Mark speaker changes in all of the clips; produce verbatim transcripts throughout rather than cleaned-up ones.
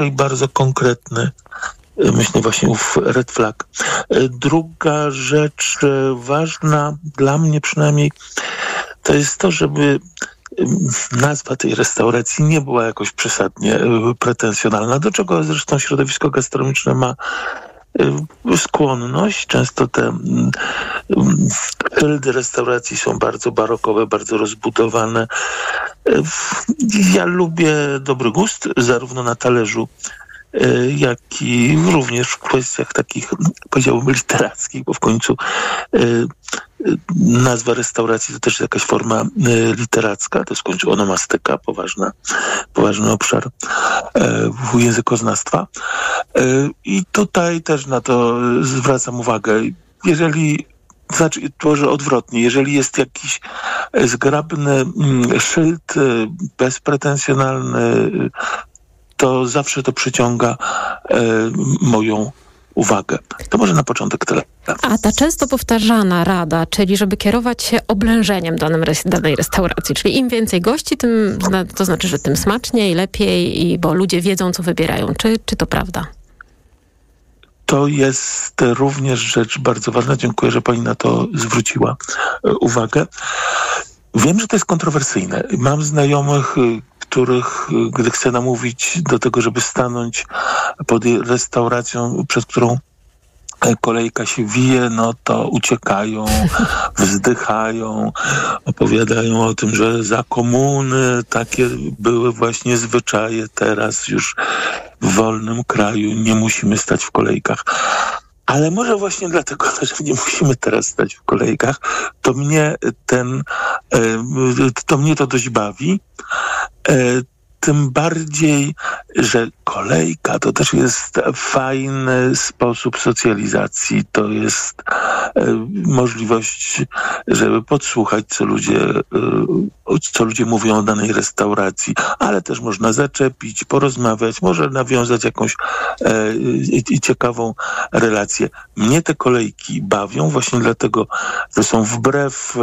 Speaker 1: i bardzo konkretny. Myślę właśnie ów red flag. Druga rzecz ważna dla mnie przynajmniej to jest to, żeby nazwa tej restauracji nie była jakoś przesadnie pretensjonalna, do czego zresztą środowisko gastronomiczne ma skłonność. Często te szyldy restauracji są bardzo barokowe, bardzo rozbudowane. Ja lubię dobry gust, zarówno na talerzu, jak i również w kwestiach takich, powiedziałbym, literackich, bo w końcu nazwa restauracji to też jakaś forma literacka, to jest w końcu onomastyka, poważna, poważny obszar językoznawstwa. I tutaj też na to zwracam uwagę. Jeżeli, znaczy, może odwrotnie, jeżeli jest jakiś zgrabny szyld, bezpretensjonalny, to zawsze to przyciąga moją uwagę. To może na początek tyle.
Speaker 2: A ta często powtarzana rada, czyli żeby kierować się oblężeniem danym, danej restauracji, czyli im więcej gości, tym, to znaczy, że tym smaczniej, lepiej, i bo ludzie wiedzą, co wybierają. Czy, czy to prawda?
Speaker 1: To jest również rzecz bardzo ważna. Dziękuję, że pani na to zwróciła uwagę. Wiem, że to jest kontrowersyjne. Mam znajomych, których, gdy chcę namówić do tego, żeby stanąć pod restauracją, przed którą kolejka się wije, no to uciekają, wzdychają, opowiadają o tym, że za komuny takie były właśnie zwyczaje, teraz już w wolnym kraju nie musimy stać w kolejkach. Ale może właśnie dlatego, że nie musimy teraz stać w kolejkach, to mnie ten, to mnie to dość bawi. Tym bardziej, że kolejka to też jest fajny sposób socjalizacji. To jest możliwość, żeby podsłuchać, co ludzie, co ludzie mówią o danej restauracji, ale też można zaczepić, porozmawiać, może nawiązać jakąś ciekawą relację. Mnie te kolejki bawią właśnie dlatego, że są wbrew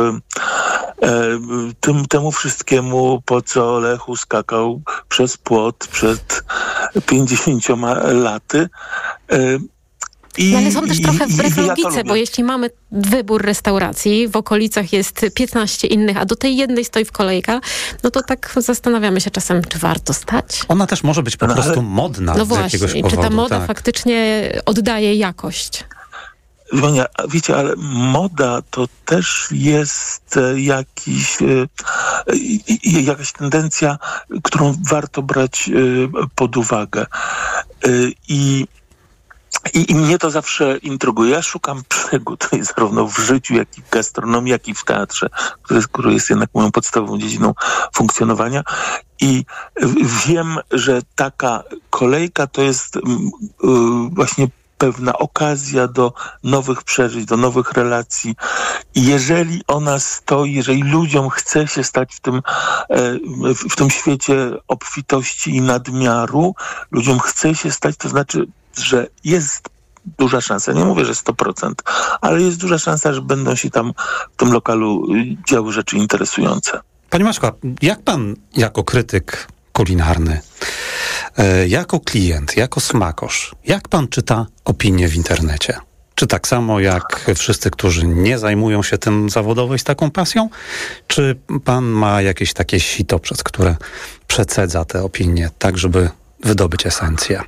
Speaker 1: tym, temu wszystkiemu, po co Lechu skakał przez płot przed pięćdziesięcioma laty. I,
Speaker 2: no ale są też trochę wbrew
Speaker 1: i, i
Speaker 2: logice,
Speaker 1: ja
Speaker 2: bo jeśli mamy wybór restauracji, w okolicach jest piętnaście innych, a do tej jednej stoi w kolejka, no to tak zastanawiamy się czasem, czy warto stać.
Speaker 3: Ona też może być po
Speaker 1: no,
Speaker 3: prostu
Speaker 1: ale...
Speaker 3: modna
Speaker 2: no
Speaker 3: z
Speaker 2: właśnie,
Speaker 3: jakiegoś powodu.
Speaker 2: Czy ta moda
Speaker 3: tak. faktycznie
Speaker 2: oddaje jakość?
Speaker 1: Wiecie, ale moda to też jest jakiś, jakaś tendencja, którą warto brać pod uwagę. I I, I mnie to zawsze intryguje. Ja szukam przygód zarówno w życiu, jak i w gastronomii, jak i w teatrze, który, który jest jednak moją podstawową dziedziną funkcjonowania. I wiem, że taka kolejka to jest yy, właśnie pewna okazja do nowych przeżyć, do nowych relacji. I jeżeli ona stoi, jeżeli ludziom chce się stać w tym, w tym świecie obfitości i nadmiaru, ludziom chce się stać, to znaczy, że jest duża szansa, nie mówię, że sto procent, ale jest duża szansa, że będą się tam w tym lokalu działy rzeczy interesujące.
Speaker 3: Panie Maćku, jak pan jako krytyk kulinarny, jako klient, jako smakosz, jak pan czyta opinie w internecie? Czy tak samo jak wszyscy, którzy nie zajmują się tym zawodowo i z taką pasją? Czy pan ma jakieś takie sito, przez które przecedza te opinie, tak żeby wydobyć esencję?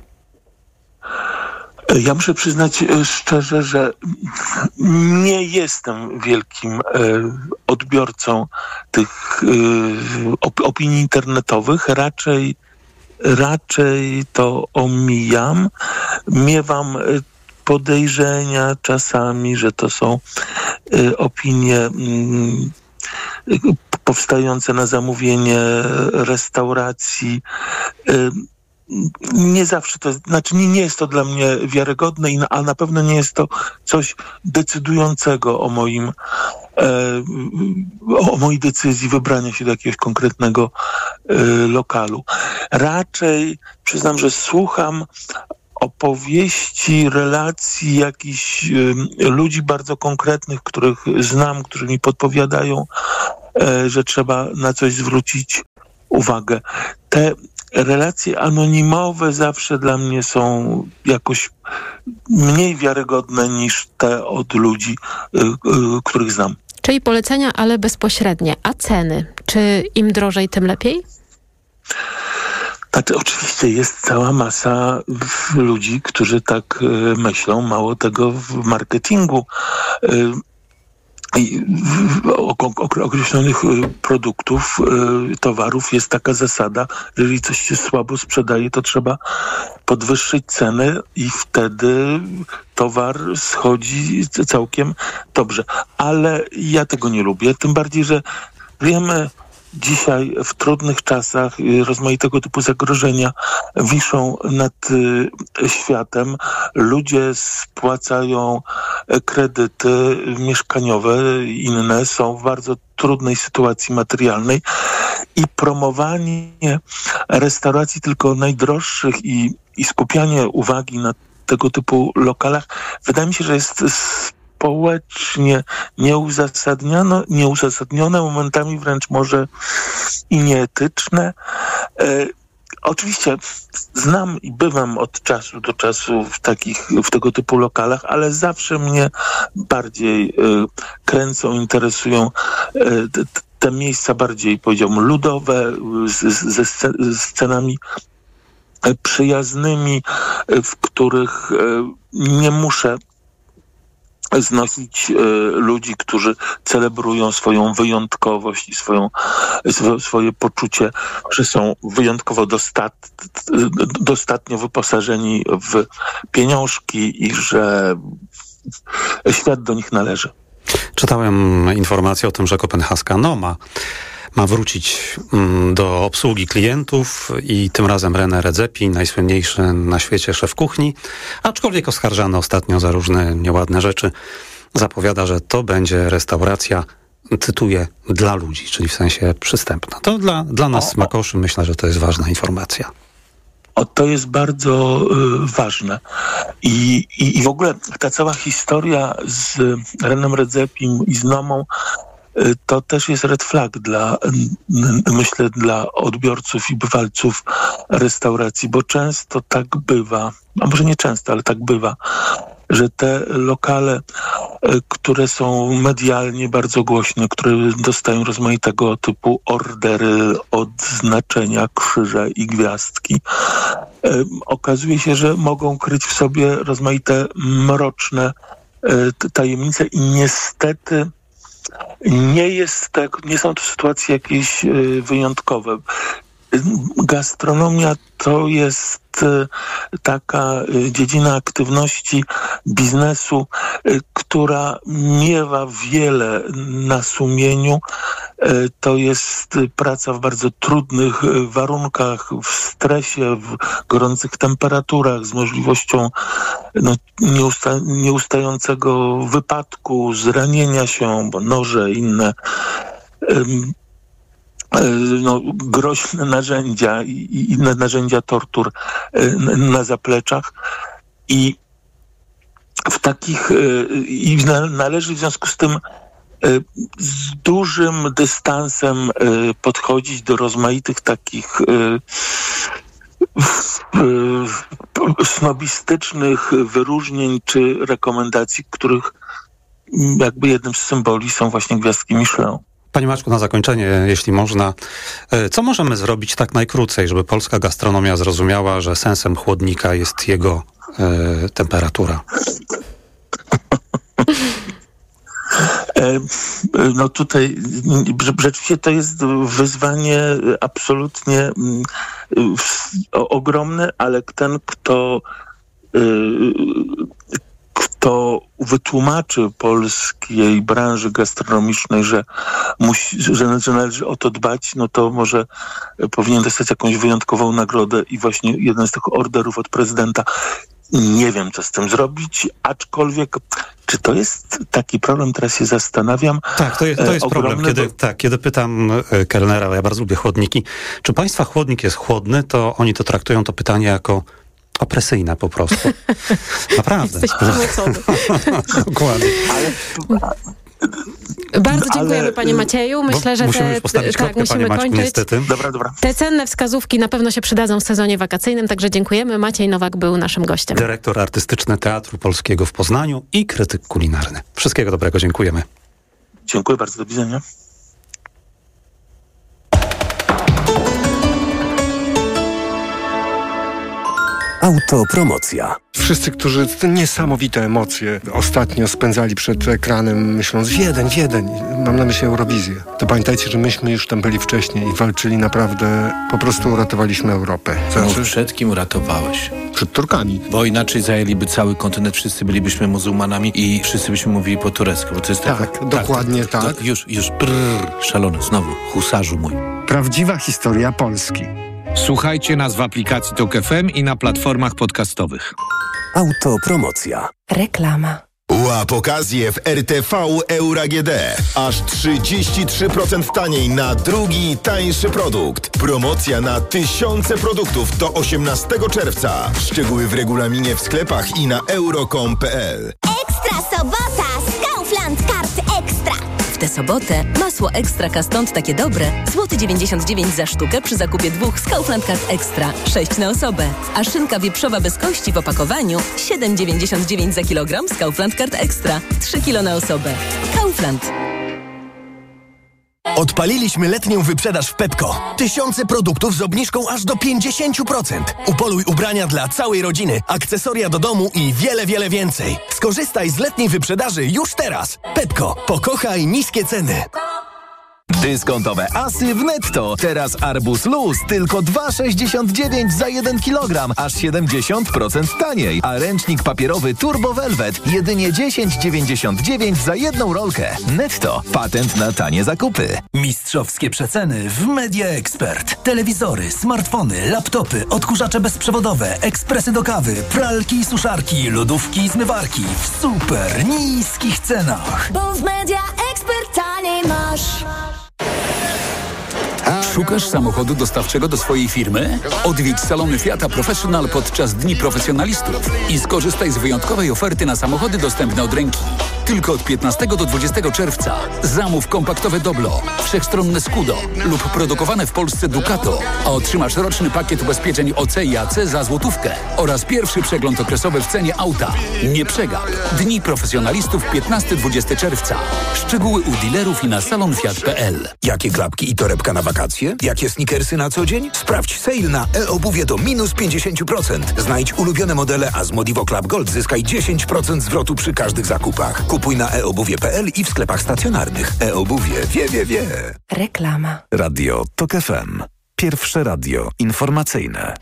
Speaker 1: Ja muszę przyznać szczerze, że nie jestem wielkim e, odbiorcą tych e, op- opinii internetowych. Raczej, raczej to omijam. Miewam podejrzenia czasami, że to są e, opinie mm, powstające na zamówienie restauracji. E, Nie zawsze to, znaczy nie, nie jest to dla mnie wiarygodne, a na pewno nie jest to coś decydującego o moim, e, o mojej decyzji wybrania się do jakiegoś konkretnego e, lokalu. Raczej przyznam, że słucham opowieści, relacji jakichś e, ludzi bardzo konkretnych, których znam, którzy mi podpowiadają, e, że trzeba na coś zwrócić uwagę. Te relacje anonimowe zawsze dla mnie są jakoś mniej wiarygodne niż te od ludzi, których znam.
Speaker 2: Czyli polecenia, ale bezpośrednie. A ceny? Czy im drożej, tym lepiej?
Speaker 1: Znaczy, oczywiście jest cała masa ludzi, którzy tak myślą. Mało tego, w marketingu i określonych produktów, towarów jest taka zasada, że jeżeli coś się słabo sprzedaje, to trzeba podwyższyć cenę i wtedy towar schodzi całkiem dobrze. Ale ja tego nie lubię, tym bardziej, że wiemy, dzisiaj w trudnych czasach rozmaitego typu zagrożenia wiszą nad y, światem. Ludzie spłacają kredyty mieszkaniowe, inne są w bardzo trudnej sytuacji materialnej i promowanie restauracji tylko najdroższych i, i skupianie uwagi na tego typu lokalach wydaje mi się, że jest społecznie nieuzasadnione, nieuzasadnione, momentami wręcz może i nieetyczne. E, oczywiście znam i bywam od czasu do czasu w takich, w tego typu lokalach, ale zawsze mnie bardziej e, kręcą, interesują e, te, te miejsca bardziej, powiedziałbym, ludowe, z, ze scenami przyjaznymi, w których e, nie muszę znosić e, ludzi, którzy celebrują swoją wyjątkowość i swoją, sw- swoje poczucie, że są wyjątkowo dostat, dostatnio wyposażeni w pieniążki i że świat do nich należy.
Speaker 3: Czytałem informację o tym, że kopenhaska Noma ma wrócić do obsługi klientów i tym razem René Redzepi, najsłynniejszy na świecie szef kuchni, aczkolwiek oskarżany ostatnio za różne nieładne rzeczy, zapowiada, że to będzie restauracja, cytuję, dla ludzi, czyli w sensie przystępna. To dla, dla nas smakoszy myślę, że to jest ważna informacja.
Speaker 1: O, to jest bardzo y, ważne. I, i, I w ogóle ta cała historia z Renem Redzepim i z Nomą to też jest red flag dla, myślę, dla odbiorców i bywalców restauracji, bo często tak bywa, a może nie często, ale tak bywa, że te lokale, które są medialnie bardzo głośne, które dostają rozmaitego typu ordery, odznaczenia, krzyże i gwiazdki, okazuje się, że mogą kryć w sobie rozmaite mroczne tajemnice i niestety nie jest tak, nie są to sytuacje jakieś wyjątkowe. Gastronomia to jest taka dziedzina aktywności biznesu, która miewa wiele na sumieniu. To jest praca w bardzo trudnych warunkach, w stresie, w gorących temperaturach, z możliwością no, nieusta- nieustającego wypadku, zranienia się, bo noże, inne no, groźne narzędzia i inne narzędzia tortur na zapleczach. I w takich i należy w związku z tym z dużym dystansem podchodzić do rozmaitych takich snobistycznych wyróżnień czy rekomendacji, których jakby jednym z symboli są właśnie gwiazdki Michelin.
Speaker 3: Panie Maćku, na zakończenie, jeśli można, co możemy zrobić tak najkrócej, żeby polska gastronomia zrozumiała, że sensem chłodnika jest jego e, temperatura?
Speaker 1: No tutaj rzeczywiście to jest wyzwanie absolutnie ogromne, ale ten, kto kto wytłumaczy polskiej branży gastronomicznej, że, musi, że, że należy o to dbać, no to może powinien dostać jakąś wyjątkową nagrodę i właśnie jeden z tych orderów od prezydenta. Nie wiem, co z tym zrobić, aczkolwiek czy to jest taki problem, teraz się zastanawiam.
Speaker 3: Tak, to jest, to jest problem. Kiedy, bo... tak, kiedy pytam kelnera, ja bardzo lubię chłodniki, czy państwa chłodnik jest chłodny, to oni to traktują to pytanie jako opresyjne po prostu. Naprawdę.
Speaker 2: Jesteś przymusowy.
Speaker 3: Dokładnie.
Speaker 1: Ale,
Speaker 2: Bardzo dziękujemy,
Speaker 1: Ale,
Speaker 2: panie Macieju. Myślę, że
Speaker 3: musimy
Speaker 2: te,
Speaker 3: już postawić
Speaker 2: tak,
Speaker 3: kropkę,
Speaker 2: musimy
Speaker 3: panie Maćku,
Speaker 2: kończyć.
Speaker 3: niestety.
Speaker 1: Dobra, dobra.
Speaker 2: Te cenne wskazówki na pewno się przydadzą w sezonie wakacyjnym, także dziękujemy. Maciej Nowak był naszym gościem.
Speaker 3: Dyrektor artystyczny Teatru Polskiego w Poznaniu i krytyk kulinarny. Wszystkiego dobrego, dziękujemy.
Speaker 1: Dziękuję bardzo, do widzenia.
Speaker 4: Autopromocja.
Speaker 5: Wszyscy, którzy te niesamowite emocje ostatnio spędzali przed ekranem, myśląc Wiedeń, Wiedeń, mam na myśli Eurowizję, to pamiętajcie, że myśmy już tam byli wcześniej i walczyli naprawdę, po prostu uratowaliśmy Europę.
Speaker 6: Mów, przed kim uratowałeś?
Speaker 5: Przed Turkami.
Speaker 6: Bo inaczej zajęliby cały kontynent, wszyscy bylibyśmy muzułmanami i wszyscy byśmy mówili po turecku. Bo to jest
Speaker 5: Tak,
Speaker 6: taka,
Speaker 5: dokładnie tak.
Speaker 6: tak. Już, już, brrr, szalony, znowu, husarzu mój.
Speaker 5: Prawdziwa historia Polski.
Speaker 7: Słuchajcie nas w aplikacji Tok F M i na platformach podcastowych.
Speaker 4: Autopromocja.
Speaker 8: Reklama.
Speaker 9: Łap okazję w R T V Euro A G D. Aż trzydzieści trzy procent taniej na drugi, tańszy produkt. Promocja na tysiące produktów do osiemnastego czerwca. Szczegóły w regulaminie w sklepach i na euro kropka com kropka p l.
Speaker 10: Ekstra sobota z Kaufland Kart Ekstra.
Speaker 8: W tę sobotę masło Ekstra Kastąd takie dobre. Złoty dziewięćdziesiąt dziewięć za sztukę przy zakupie dwóch z Kaufland Kart Ekstra. sześć na osobę. A szynka wieprzowa bez kości w opakowaniu siedem dziewięćdziesiąt dziewięć za kilogram z Kaufland Kart Ekstra. trzy kilo na osobę. Kaufland.
Speaker 9: Odpaliliśmy letnią wyprzedaż w Pepco. Tysiące produktów z obniżką aż do pięćdziesiąt procent. Upoluj ubrania dla całej rodziny, akcesoria do domu i wiele, wiele więcej. Skorzystaj z letniej wyprzedaży już teraz. Pepco. Pokochaj niskie ceny. Dyskontowe asy w Netto. Teraz arbuz luz tylko dwa sześćdziesiąt dziewięć za jeden kilogram, aż siedemdziesiąt procent taniej. A ręcznik papierowy Turbo Velvet jedynie dziesięć dziewięćdziesiąt dziewięć za jedną rolkę. Netto. Patent na tanie zakupy.
Speaker 4: Mistrzowskie przeceny w Media Expert. Telewizory, smartfony, laptopy, odkurzacze bezprzewodowe, ekspresy do kawy, pralki i suszarki, lodówki i zmywarki w super niskich cenach.
Speaker 10: Bo w Media Expert taniej masz.
Speaker 11: Szukasz samochodu dostawczego do swojej firmy? Odwiedź salony Fiata Professional podczas Dni Profesjonalistów i skorzystaj z wyjątkowej oferty na samochody dostępne od ręki. Tylko od piętnastego do dwudziestego czerwca. Zamów kompaktowe Doblo, wszechstronne Scudo lub produkowane w Polsce Ducato, a otrzymasz roczny pakiet ubezpieczeń O C i A C za złotówkę oraz pierwszy przegląd okresowy w cenie auta. Nie przegap. Dni Profesjonalistów piętnastego do dwudziestego czerwca. Szczegóły u dealerów i na salon fiat kropka p l.
Speaker 4: Jakie klapki i torebka na wakacje? Jakie sneakersy na co dzień? Sprawdź sale na e-obuwie do minus pięćdziesiąt procent. Znajdź ulubione modele, a z Modivo Club Gold zyskaj dziesięć procent zwrotu przy każdych zakupach. Kupuj na e obuwie kropka p l i w sklepach stacjonarnych. E-obuwie wie, wie, wie.
Speaker 8: Reklama.
Speaker 4: Radio Tok F M. Pierwsze radio informacyjne.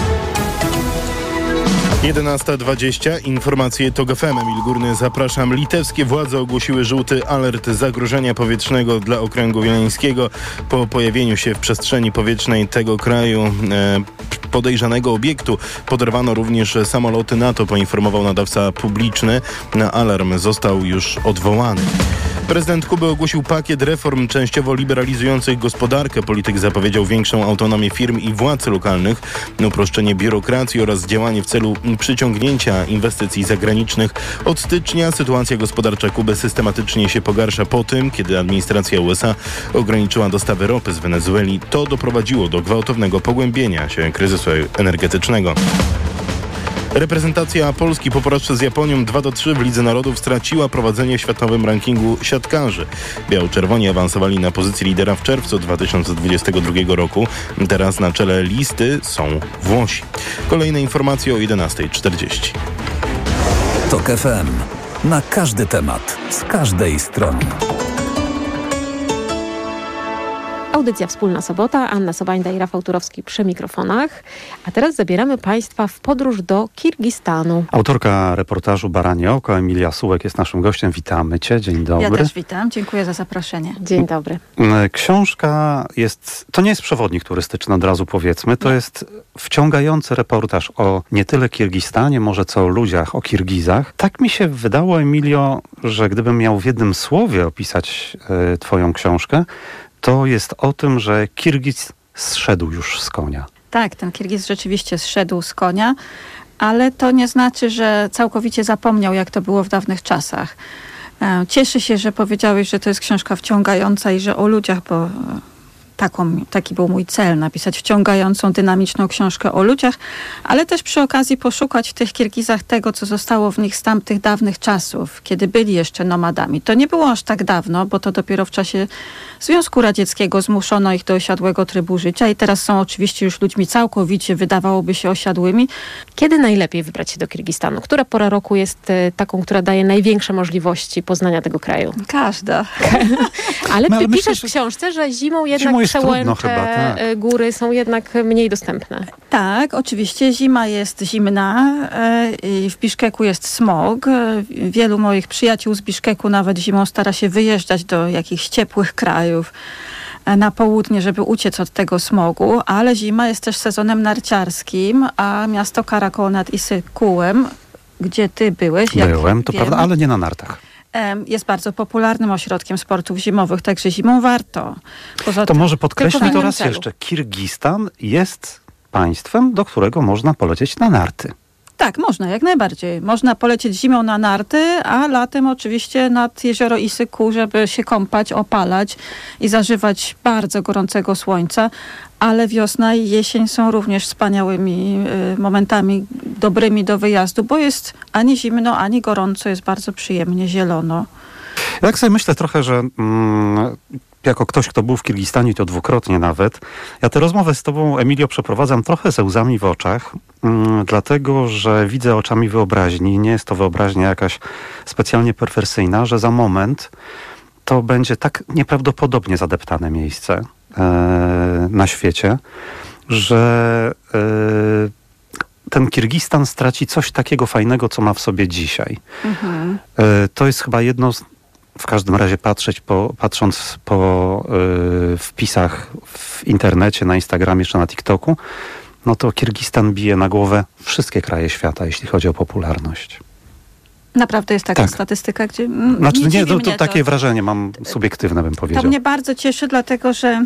Speaker 12: jedenasta dwadzieścia. Informacje TOG F M. Emil Górny, zapraszam. Litewskie władze ogłosiły żółty alert zagrożenia powietrznego dla okręgu wileńskiego po pojawieniu się w przestrzeni powietrznej tego kraju e, podejrzanego obiektu. Poderwano również samoloty NATO, poinformował nadawca publiczny. Na alarm został już odwołany. Prezydent Kuby ogłosił pakiet reform częściowo liberalizujących gospodarkę. Polityk zapowiedział większą autonomię firm i władz lokalnych, uproszczenie biurokracji oraz działanie w celu przyciągnięcia inwestycji zagranicznych. Od stycznia sytuacja gospodarcza Kuby systematycznie się pogarsza po tym, kiedy administracja U S A ograniczyła dostawy ropy z Wenezueli. To doprowadziło do gwałtownego pogłębienia się kryzysu energetycznego. Reprezentacja Polski po porażce z Japonią dwa do trzech w Lidze Narodów straciła prowadzenie w światowym rankingu siatkarzy. Biało-czerwoni awansowali na pozycję lidera w czerwcu dwa tysiące dwudziestego drugiego roku. Teraz na czele listy są Włosi. Kolejne informacje o jedenasta czterdzieści.
Speaker 4: Tok F M. Na każdy temat, z każdej strony.
Speaker 2: Audycja Wspólna Sobota, Anna Sobańda i Rafał Turowski przy mikrofonach. A teraz zabieramy Państwa w podróż do Kirgistanu.
Speaker 3: Autorka reportażu Baranie Oko, Emilia Sułek jest naszym gościem. Witamy Cię, dzień dobry.
Speaker 13: Ja też witam, dziękuję za zaproszenie.
Speaker 2: Dzień dobry.
Speaker 3: Książka jest, to nie jest przewodnik turystyczny, od razu powiedzmy, to jest wciągający reportaż o nie tyle Kirgistanie, może co o ludziach, o Kirgizach. Tak mi się wydało, Emilio, że gdybym miał w jednym słowie opisać y, Twoją książkę, to jest o tym, że Kirgiz zszedł już z konia.
Speaker 13: Tak, ten Kirgiz rzeczywiście zszedł z konia, ale to nie znaczy, że całkowicie zapomniał, jak to było w dawnych czasach. Cieszę się, że powiedziałeś, że to jest książka wciągająca i że o ludziach, bo taką, taki był mój cel, napisać wciągającą, dynamiczną książkę o ludziach, ale też przy okazji poszukać w tych Kirgizach tego, co zostało w nich z tamtych dawnych czasów, kiedy byli jeszcze nomadami. To nie było aż tak dawno, bo to dopiero w czasie Związku Radzieckiego zmuszono ich do osiadłego trybu życia i teraz są oczywiście już ludźmi całkowicie, wydawałoby się, osiadłymi.
Speaker 2: Kiedy najlepiej wybrać się do Kirgistanu? Która pora roku jest taką, która daje największe możliwości poznania tego kraju?
Speaker 13: Każda.
Speaker 2: Ale ty
Speaker 3: No, ale
Speaker 2: piszesz
Speaker 3: myślę,
Speaker 2: w książce, że zimą jednak
Speaker 3: Zimą jest
Speaker 2: przełęcze,
Speaker 3: trudno chyba, tak.
Speaker 2: góry są jednak mniej dostępne.
Speaker 13: Tak, oczywiście zima jest zimna e, i w Biszkeku jest smog. E, Wielu moich przyjaciół z Biszkeku nawet zimą stara się wyjeżdżać do jakichś ciepłych krajów e, na południe, żeby uciec od tego smogu, ale zima jest też sezonem narciarskim, a miasto Karakol nad Issykułem, gdzie ty byłeś, jak
Speaker 3: Byłem, to
Speaker 13: wiemy,
Speaker 3: prawda, ale nie na nartach.
Speaker 13: em, jest bardzo popularnym ośrodkiem sportów zimowych, także zimą warto. Poza
Speaker 3: To
Speaker 13: tym-
Speaker 3: może
Speaker 2: tylko w
Speaker 3: podkreślmy to
Speaker 2: innym
Speaker 3: raz
Speaker 2: celu.
Speaker 3: jeszcze. Kirgistan jest państwem, do którego można polecieć na narty.
Speaker 13: Tak, można, jak najbardziej. Można polecieć zimą na narty, a latem oczywiście nad jezioro Issyku, żeby się kąpać, opalać i zażywać bardzo gorącego słońca. Ale wiosna i jesień są również wspaniałymi y, momentami dobrymi do wyjazdu, bo jest ani zimno, ani gorąco, jest bardzo przyjemnie, zielono.
Speaker 3: Ja tak sobie myślę trochę, że mm, jako ktoś, kto był w Kirgistanie, to dwukrotnie nawet, ja tę rozmowę z tobą, Emilio, przeprowadzam trochę ze łzami w oczach, mm, dlatego, że widzę oczami wyobraźni, nie jest to wyobraźnia jakaś specjalnie perwersyjna, że za moment to będzie tak nieprawdopodobnie zadeptane miejsce e, na świecie, że e, ten Kirgistan straci coś takiego fajnego, co ma w sobie dzisiaj.
Speaker 13: Mhm.
Speaker 3: E, To jest chyba jedno z, w każdym razie patrzeć po, patrząc po y, wpisach w internecie, na Instagramie czy na TikToku, no to Kirgistan bije na głowę wszystkie kraje świata, jeśli chodzi o popularność.
Speaker 13: Naprawdę jest taka
Speaker 3: Tak.
Speaker 13: statystyka, gdzie mm,
Speaker 3: Znaczy, nie,
Speaker 13: dziwi
Speaker 3: to, to
Speaker 13: mnie
Speaker 3: takie wrażenie mam subiektywne, bym powiedział.
Speaker 13: To mnie bardzo cieszy, dlatego że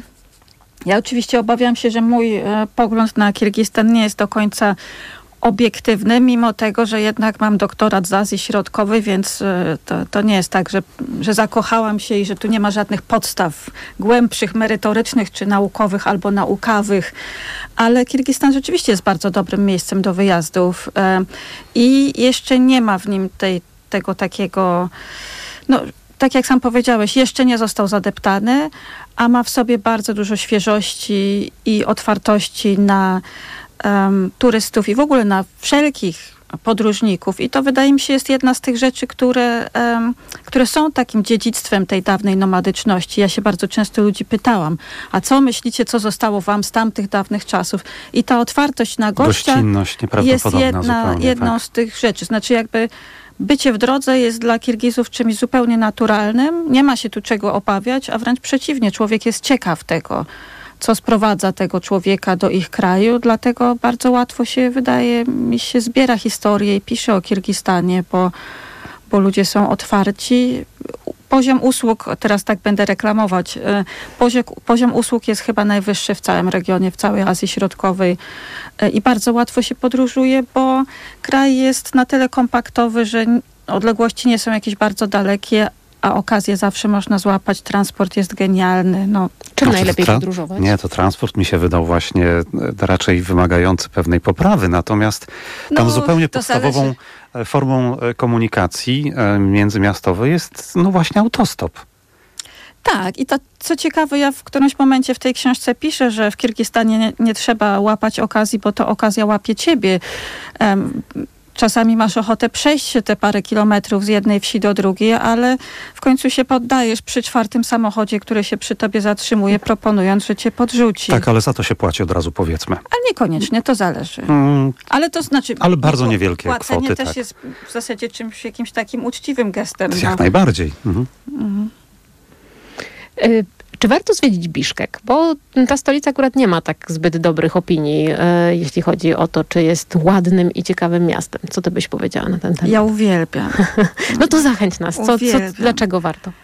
Speaker 13: ja oczywiście obawiam się, że mój e, pogląd na Kirgistan nie jest do końca obiektywny, mimo tego, że jednak mam doktorat z Azji Środkowej, więc e, to, to nie jest tak, że, że zakochałam się i że tu nie ma żadnych podstaw głębszych, merytorycznych czy naukowych albo naukawych, ale Kirgistan rzeczywiście jest bardzo dobrym miejscem do wyjazdów e, i jeszcze nie ma w nim tej, tego takiego, no tak jak sam powiedziałeś, jeszcze nie został zadeptany, a ma w sobie bardzo dużo świeżości i otwartości na um, turystów i w ogóle na wszelkich podróżników. I to wydaje mi się jest jedna z tych rzeczy, które, um, które są takim dziedzictwem tej dawnej nomadyczności. Ja się bardzo często ludzi pytałam, a co myślicie, co zostało wam z tamtych dawnych czasów? I ta otwartość na gościa
Speaker 3: Gościnność
Speaker 13: jest
Speaker 3: nieprawdopodobna
Speaker 13: jedna,
Speaker 3: zupełnie,
Speaker 13: jedną
Speaker 3: tak.
Speaker 13: z tych rzeczy. Znaczy jakby bycie w drodze jest dla Kirgizów czymś zupełnie naturalnym. Nie ma się tu czego obawiać, a wręcz przeciwnie. Człowiek jest ciekaw tego, co sprowadza tego człowieka do ich kraju. Dlatego bardzo łatwo się, wydaje mi się, zbiera historię i pisze o Kirgistanie, bo, bo ludzie są otwarci. Poziom usług, teraz tak będę reklamować, e, poziom, poziom usług jest chyba najwyższy w całym regionie, w całej Azji Środkowej e, i bardzo łatwo się podróżuje, bo kraj jest na tyle kompaktowy, że n- odległości nie są jakieś bardzo dalekie, a okazję zawsze można złapać. Transport jest genialny. No,
Speaker 2: Czym
Speaker 3: No,
Speaker 2: najlepiej
Speaker 3: tra-
Speaker 2: podróżować?
Speaker 3: Nie, to transport mi się wydał właśnie e, raczej wymagający pewnej poprawy, natomiast tam
Speaker 13: No,
Speaker 3: zupełnie
Speaker 13: to
Speaker 3: podstawową
Speaker 13: zależy.
Speaker 3: e, formą e, komunikacji e, międzymiastowej jest no właśnie autostop.
Speaker 13: tak, i to co ciekawe, ja w którymś momencie w tej książce piszę, że w Kirgistanie nie, nie trzeba łapać okazji, bo to okazja łapie ciebie. Em, Czasami masz ochotę przejść się te parę kilometrów z jednej wsi do drugiej, ale w końcu się poddajesz przy czwartym samochodzie, który się przy tobie zatrzymuje, proponując, że cię podrzuci.
Speaker 3: Tak, ale za to się płaci od razu, powiedzmy.
Speaker 13: Ale niekoniecznie, to zależy.
Speaker 3: Mm,
Speaker 13: Ale to znaczy...
Speaker 3: Ale bardzo
Speaker 13: pł-
Speaker 3: niewielkie
Speaker 13: płacenie
Speaker 3: kwoty,
Speaker 13: też
Speaker 3: tak.
Speaker 13: jest w zasadzie czymś, jakimś takim uczciwym gestem.
Speaker 3: jak
Speaker 13: no.
Speaker 3: najbardziej. Mhm.
Speaker 13: Mhm.
Speaker 2: Y, Czy warto zwiedzić Biszkek? Bo ta stolica akurat nie ma tak zbyt dobrych opinii, y, jeśli chodzi o to, czy jest ładnym i ciekawym miastem. Co ty byś powiedziała na ten temat?
Speaker 13: Ja uwielbiam.
Speaker 2: No to zachęć nas. Co, co,
Speaker 13: Uwielbiam.
Speaker 2: dlaczego warto?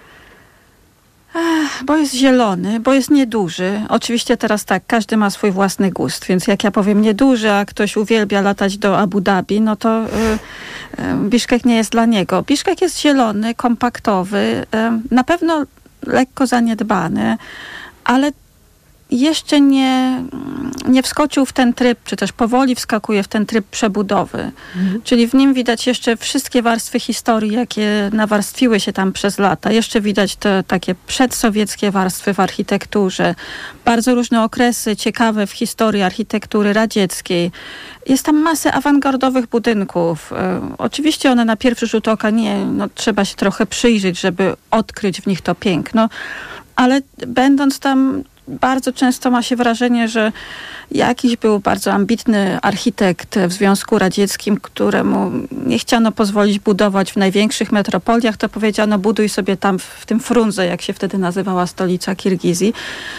Speaker 13: Bo jest zielony, bo jest nieduży. Oczywiście teraz tak, każdy ma swój własny gust, więc jak ja powiem nieduży, a ktoś uwielbia latać do Abu Dhabi, no to y, Biszkek nie jest dla niego. Biszkek jest zielony, kompaktowy, na pewno lekko zaniedbany, ale jeszcze nie, nie wskoczył w ten tryb, czy też powoli wskakuje w ten tryb przebudowy. Mhm. Czyli w nim widać jeszcze wszystkie warstwy historii, jakie nawarstwiły się tam przez lata. Jeszcze widać te takie przedsowieckie warstwy w architekturze. Bardzo różne okresy ciekawe w historii architektury radzieckiej. Jest tam masę awangardowych budynków. E, oczywiście one na pierwszy rzut oka nie, no, trzeba się trochę przyjrzeć, żeby odkryć w nich to piękno, ale będąc tam bardzo często ma się wrażenie, że jakiś był bardzo ambitny architekt w Związku Radzieckim, któremu nie chciano pozwolić budować w największych metropoliach, to powiedziano, buduj sobie tam w, w tym Frunze, jak się wtedy nazywała stolica Kirgizji.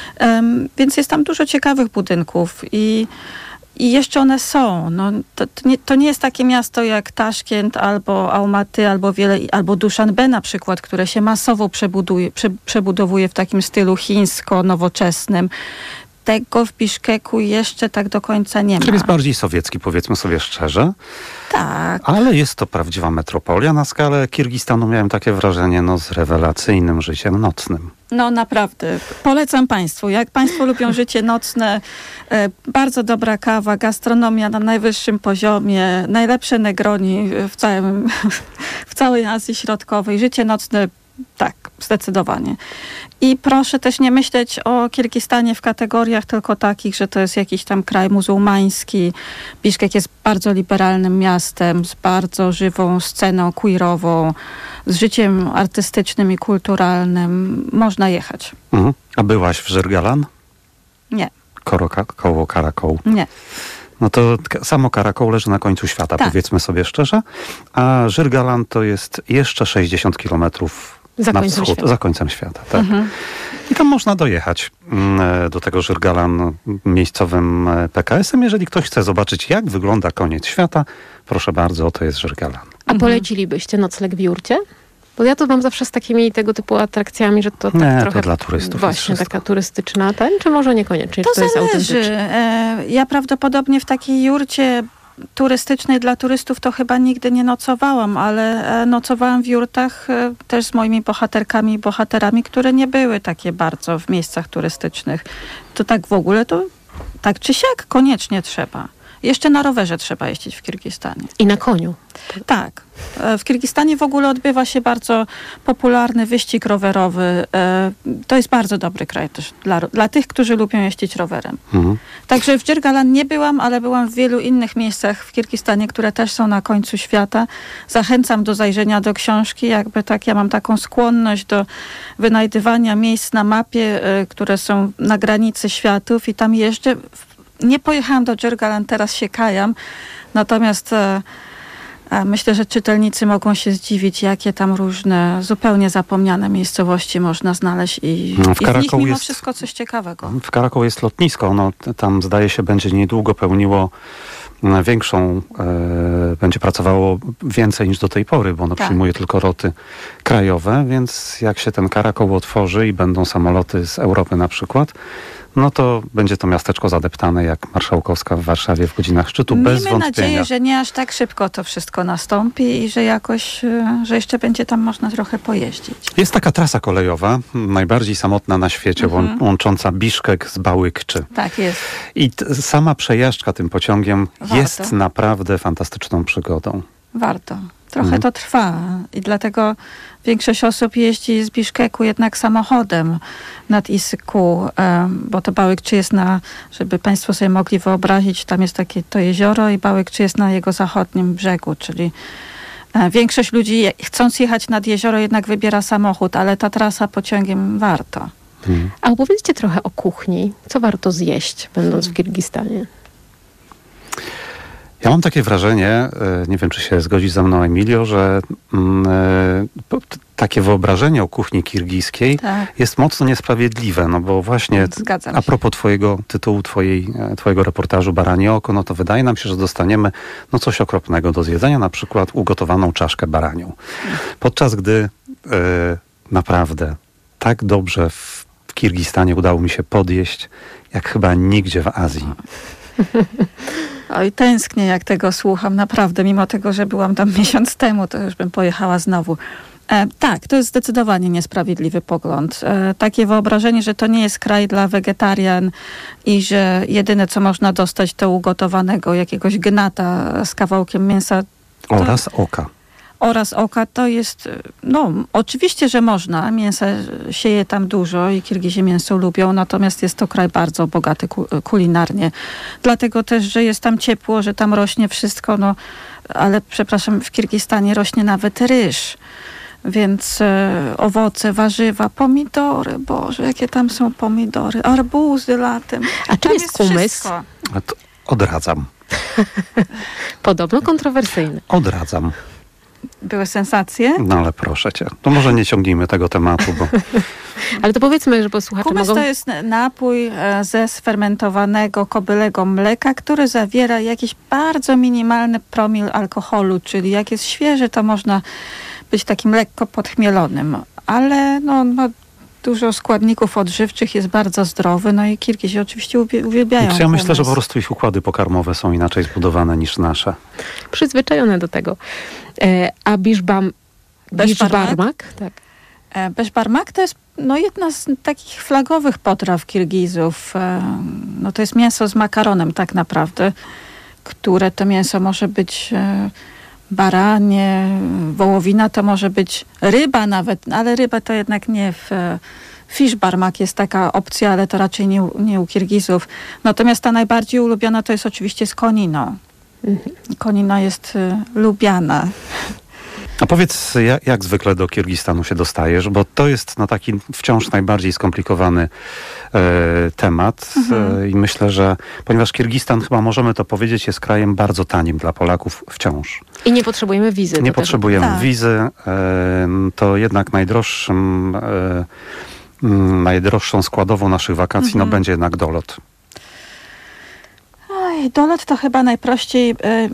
Speaker 13: Um, więc jest tam dużo ciekawych budynków i I jeszcze one są. No, to, to, nie, to nie jest takie miasto jak Taszkent albo Almaty, albo wiele, albo Duszanbe na przykład, które się masowo przebuduje, prze, przebudowuje w takim stylu chińsko-nowoczesnym. Tego w Biszkeku jeszcze tak do końca nie ma.
Speaker 3: Czyli jest bardziej sowiecki, powiedzmy sobie szczerze.
Speaker 13: Tak.
Speaker 3: Ale jest to prawdziwa metropolia. Na skalę Kirgistanu miałem takie wrażenie, no, z rewelacyjnym życiem nocnym.
Speaker 13: No naprawdę. Polecam Państwu. Jak Państwo lubią życie nocne, e, bardzo dobra kawa, gastronomia na najwyższym poziomie, najlepsze Negroni w, całym, w całej Azji Środkowej. Życie nocne, tak, zdecydowanie. I proszę też nie myśleć o Kirgistanie w kategoriach tylko takich, że to jest jakiś tam kraj muzułmański. Biszkek jest bardzo liberalnym miastem, z bardzo żywą sceną queerową, z życiem artystycznym i kulturalnym. Można jechać.
Speaker 3: Mhm. A byłaś w Żyrgalan?
Speaker 13: Nie.
Speaker 3: Koło, koło Karakołu?
Speaker 13: Nie.
Speaker 3: No to samo Karakoł leży na końcu świata, tak, powiedzmy sobie szczerze. A Żyrgalan to jest jeszcze sześćdziesiąt kilometrów
Speaker 2: za
Speaker 3: na
Speaker 2: końcem
Speaker 3: wschód,
Speaker 2: świata.
Speaker 3: za końcem świata. Tak.
Speaker 2: Mhm.
Speaker 3: I tam można dojechać do tego Żyrgalan miejscowym P K S-em. Jeżeli ktoś chce zobaczyć, jak wygląda koniec świata, proszę bardzo, to jest Żyrgalan.
Speaker 2: A polecilibyście nocleg w jurcie? Bo ja to mam zawsze z takimi tego typu atrakcjami, że to tak
Speaker 3: nie,
Speaker 2: trochę
Speaker 3: to dla turystów
Speaker 2: właśnie taka turystyczna ten, czy może niekoniecznie,
Speaker 13: to
Speaker 2: czy to jest
Speaker 13: zależy.
Speaker 2: autentyczne?
Speaker 13: E, ja prawdopodobnie w takiej jurcie turystycznej dla turystów to chyba nigdy nie nocowałam, ale e, nocowałam w jurtach e, też z moimi bohaterkami i bohaterami, które nie były takie bardzo w miejscach turystycznych. To tak w ogóle to tak czy siak koniecznie trzeba. Jeszcze na rowerze trzeba jeździć w Kirgistanie.
Speaker 2: I na koniu.
Speaker 13: Tak. W Kirgistanie w ogóle odbywa się bardzo popularny wyścig rowerowy. To jest bardzo dobry kraj też dla, dla tych, którzy lubią jeździć rowerem. Mhm. Także w Żyrgalan nie byłam, ale byłam w wielu innych miejscach w Kirgistanie, które też są na końcu świata. Zachęcam do zajrzenia do książki. Jakby tak, ja mam taką skłonność do wynajdywania miejsc na mapie, które są na granicy światów i tam jeżdżę. Nie pojechałam do Żyrgalan, teraz się kajam. Natomiast e, e, myślę, że czytelnicy mogą się zdziwić, jakie tam różne, zupełnie zapomniane miejscowości można znaleźć i,
Speaker 3: no, w
Speaker 13: i z nich mimo
Speaker 3: jest,
Speaker 13: wszystko coś ciekawego.
Speaker 3: W Karakoł jest lotnisko. No, tam zdaje się będzie niedługo pełniło większą, e, będzie pracowało więcej niż do tej pory, bo ono tak. przyjmuje tylko loty krajowe, więc jak się ten Karakoł otworzy i będą samoloty z Europy na przykład, no to będzie to miasteczko zadeptane jak Marszałkowska w Warszawie w godzinach szczytu,
Speaker 13: Miejmy
Speaker 3: bez wątpienia.
Speaker 13: nadzieję, że nie aż tak szybko to wszystko nastąpi i że jakoś, że jeszcze będzie tam można trochę pojeździć.
Speaker 3: Jest taka trasa kolejowa, najbardziej samotna na świecie, mhm. łącząca Biszkek z Bałykczy.
Speaker 13: Tak jest.
Speaker 3: I t- sama przejażdżka tym pociągiem
Speaker 13: Warto.
Speaker 3: jest naprawdę fantastyczną przygodą.
Speaker 13: Warto. Trochę
Speaker 3: mhm.
Speaker 13: to trwa i dlatego większość osób jeździ z Biszkeku jednak samochodem nad Isyku, bo to Bałykczy jest na, żeby Państwo sobie mogli wyobrazić, tam jest takie to jezioro i Bałykczy jest na jego zachodnim brzegu, czyli większość ludzi chcąc jechać nad jezioro jednak wybiera samochód, ale ta trasa pociągiem warto.
Speaker 3: Mhm.
Speaker 2: A opowiedzcie trochę o kuchni. Co warto zjeść, będąc w Kirgistanie?
Speaker 3: Ja mam takie wrażenie, nie wiem, czy się zgodzi ze mną Emilio, że mm, takie wyobrażenie o kuchni kirgiskiej
Speaker 13: tak.
Speaker 3: jest mocno niesprawiedliwe, no bo właśnie
Speaker 13: Zgadzam
Speaker 3: a
Speaker 13: się.
Speaker 3: propos twojego tytułu, twojej, twojego reportażu Baranie oko, no to wydaje nam się, że dostaniemy no coś okropnego do zjedzenia, na przykład ugotowaną czaszkę baranią. Podczas gdy e, naprawdę tak dobrze w, w Kirgistanie udało mi się podjeść, jak chyba nigdzie w Azji.
Speaker 13: Oj, tęsknię, jak tego słucham, naprawdę. Mimo tego, że byłam tam miesiąc temu, to już bym pojechała znowu. E, tak, to jest zdecydowanie niesprawiedliwy pogląd. E, takie wyobrażenie, że to nie jest kraj dla wegetarian i że jedyne, co można dostać, to ugotowanego jakiegoś gnata z kawałkiem mięsa. To...
Speaker 3: Oraz oka.
Speaker 13: Oraz oka to jest, no oczywiście, że można. Mięsa się je tam dużo i Kirgizi mięso lubią, natomiast jest to kraj bardzo bogaty ku, kulinarnie. Dlatego też, że jest tam ciepło, że tam rośnie wszystko, no ale przepraszam, w Kirgistanie rośnie nawet ryż. Więc e, owoce, warzywa, pomidory, Boże, jakie tam są pomidory, arbuzy latem.
Speaker 2: A czym jest kumys?
Speaker 3: Odradzam.
Speaker 2: Podobno kontrowersyjny.
Speaker 3: Odradzam.
Speaker 13: Były sensacje?
Speaker 3: No ale proszę cię. To może nie ciągnijmy tego tematu, bo...
Speaker 2: Ale to powiedzmy, że posłuchacze
Speaker 13: Kumys
Speaker 2: mogą...
Speaker 13: to jest napój ze sfermentowanego kobylego mleka, który zawiera jakiś bardzo minimalny promil alkoholu, czyli jak jest świeży, to można być takim lekko podchmielonym. Ale no, no dużo składników odżywczych, jest bardzo zdrowy, no i Kirgizi oczywiście uwielbiają
Speaker 3: Ja
Speaker 13: kumys.
Speaker 3: myślę, że po prostu ich układy pokarmowe są inaczej zbudowane niż nasze.
Speaker 2: Przyzwyczajone do tego. E, a biszbam... Biszbarmak? Tak.
Speaker 13: E, Beszbarmak to jest no, jedna z takich flagowych potraw Kirgizów. E, no, to jest mięso z makaronem tak naprawdę, które to mięso może być... E, baranie, wołowina, to może być ryba nawet, ale ryba to jednak nie w... Fiszbarmak jest taka opcja, ale to raczej nie, nie u Kirgizów. Natomiast ta najbardziej ulubiona to jest oczywiście z konino. Mhm. Konina jest y, lubiana.
Speaker 3: A powiedz, jak, jak zwykle do Kirgistanu się dostajesz, bo to jest no, taki wciąż najbardziej skomplikowany e, temat mhm. e, i myślę, że ponieważ Kirgistan, chyba możemy to powiedzieć, jest krajem bardzo tanim dla Polaków wciąż.
Speaker 2: I nie potrzebujemy wizy.
Speaker 3: Nie potrzebujemy
Speaker 13: tak.
Speaker 3: wizy, e, to jednak najdroższym, e, najdroższą składową naszych wakacji mhm. no, będzie jednak dolot.
Speaker 13: Oj, dolot to chyba najprościej... Y-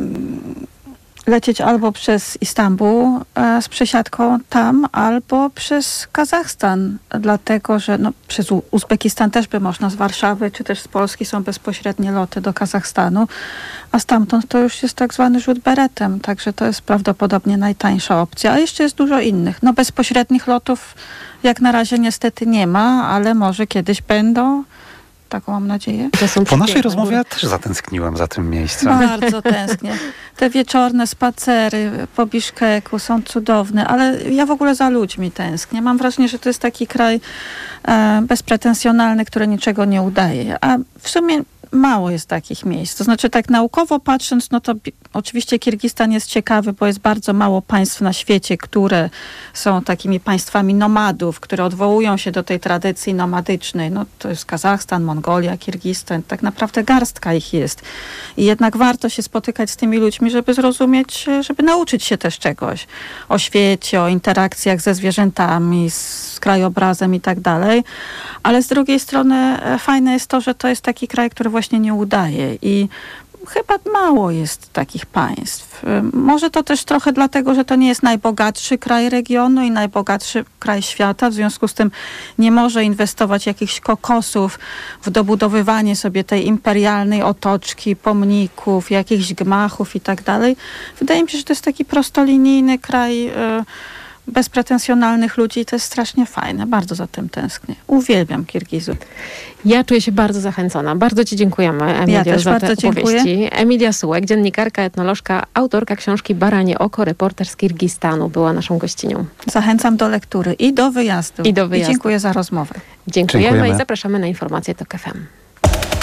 Speaker 13: lecieć albo przez Istanbul e, z przesiadką tam, albo przez Kazachstan, dlatego, że no, przez U- Uzbekistan też by można z Warszawy, czy też z Polski są bezpośrednie loty do Kazachstanu, a stamtąd to już jest tak zwany rzut beretem, także to jest prawdopodobnie najtańsza opcja, a jeszcze jest dużo innych. No bezpośrednich lotów jak na razie niestety nie ma, ale może kiedyś będą. Taką mam nadzieję.
Speaker 3: Po naszej rozmowie ja też zatęskniłem za tym miejscem.
Speaker 13: Bardzo tęsknię. Te wieczorne spacery po Biszkeku są cudowne, ale ja w ogóle za ludźmi tęsknię. Mam wrażenie, że to jest taki kraj e, bezpretensjonalny, który niczego nie udaje. A w sumie mało jest takich miejsc. To znaczy tak naukowo patrząc, no to oczywiście Kirgistan jest ciekawy, bo jest bardzo mało państw na świecie, które są takimi państwami nomadów, które odwołują się do tej tradycji nomadycznej. No to jest Kazachstan, Mongolia, Kirgistan. Tak naprawdę garstka ich jest. I jednak warto się spotykać z tymi ludźmi, żeby zrozumieć, żeby nauczyć się też czegoś o świecie, o interakcjach ze zwierzętami, z krajobrazem i tak dalej. Ale z drugiej strony fajne jest to, że to jest taki kraj, który właśnie nie udaje i chyba mało jest takich państw. Może to też trochę dlatego, że to nie jest najbogatszy kraj regionu i najbogatszy kraj świata, w związku z tym nie może inwestować jakichś kokosów w dobudowywanie sobie tej imperialnej otoczki, pomników, jakichś gmachów i tak dalej. Wydaje mi się, że to jest taki prostolinijny kraj bezpretensjonalnych ludzi i to jest strasznie fajne. Bardzo za tym tęsknię. Uwielbiam Kirgizów.
Speaker 2: Ja czuję się bardzo zachęcona. Bardzo ci dziękujemy, Emilio,
Speaker 13: ja też
Speaker 2: za
Speaker 13: bardzo
Speaker 2: te opowieści.
Speaker 13: dziękuję.
Speaker 2: Emilia Sułek, dziennikarka, etnolożka, autorka książki Baranie oko, reporter z Kirgistanu, była naszą gościnią.
Speaker 13: Zachęcam do lektury i do wyjazdu.
Speaker 2: I do wyjazdu.
Speaker 13: I dziękuję za rozmowę.
Speaker 2: Dziękujemy,
Speaker 3: Dziękujemy.
Speaker 2: I zapraszamy na informacje Tok F M.